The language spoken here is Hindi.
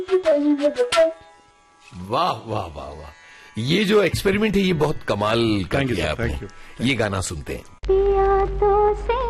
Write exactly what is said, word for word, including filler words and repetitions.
वाह वाह वाह वाह, ये जो एक्सपेरिमेंट है ये बहुत कमाल कर Thank you, दिया sir. आपने। Thank you. ये गाना सुनते हैं। पिया तो से